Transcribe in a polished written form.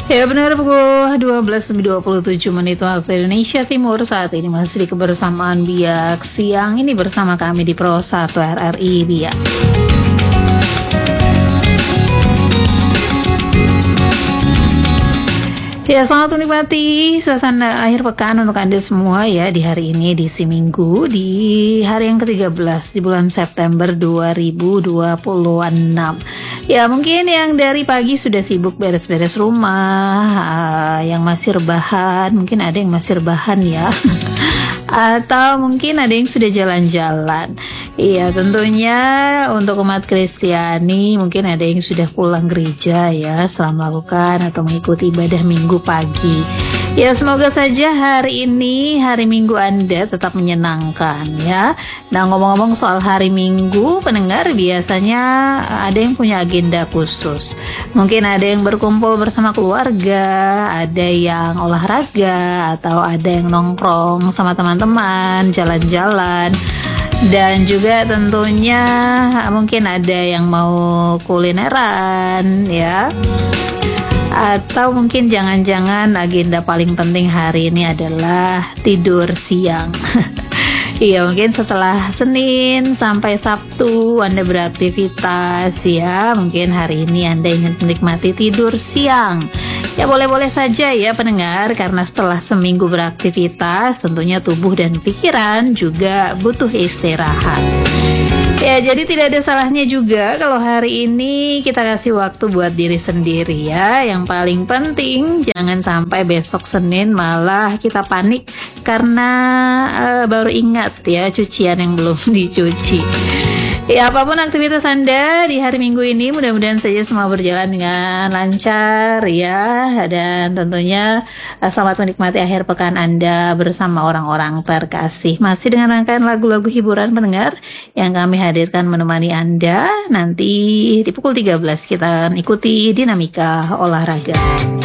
Ya benar, pukul 12:27 waktu Indonesia Timur. Saat ini masih di kebersamaan Biak siang ini bersama kami di Pro 1 RRI Biak. Ya, selamat menikmati suasana akhir pekan untuk Anda semua ya di hari ini, di si Minggu, di hari yang ke-13 di bulan September 2026. Ya, mungkin yang dari pagi sudah sibuk beres-beres rumah, yang masih rebahan, mungkin ada yang masih rebahan ya. Atau mungkin ada yang sudah jalan-jalan. Iya, tentunya untuk umat Kristiani mungkin ada yang sudah pulang gereja ya setelah melakukan atau mengikuti ibadah minggu pagi. Ya, semoga saja hari ini, hari Minggu Anda tetap menyenangkan ya. Nah, ngomong-ngomong soal hari Minggu, pendengar biasanya ada yang punya agenda khusus. Mungkin ada yang berkumpul bersama keluarga, ada yang olahraga, atau ada yang nongkrong sama teman-teman, jalan-jalan. Dan juga tentunya mungkin ada yang mau kulineran ya. Atau mungkin jangan-jangan agenda paling penting hari ini adalah tidur siang. Iya, mungkin setelah Senin sampai Sabtu Anda beraktivitas ya. Mungkin hari ini Anda ingin menikmati tidur siang. Ya, boleh-boleh saja ya pendengar, karena setelah seminggu beraktivitas tentunya tubuh dan pikiran juga butuh istirahat. Ya, jadi tidak ada salahnya juga kalau hari ini kita kasih waktu buat diri sendiri ya. Yang paling penting jangan sampai besok Senin malah kita panik karena baru ingat ya cucian yang belum dicuci. Ya, apapun aktivitas Anda di hari Minggu ini, mudah-mudahan saja semua berjalan dengan lancar ya. Dan tentunya selamat menikmati akhir pekan Anda bersama orang-orang terkasih. Masih dengan rangkaian lagu-lagu hiburan pendengar yang kami hadirkan menemani Anda. Nanti di pukul 13 kita akan ikuti dinamika olahraga.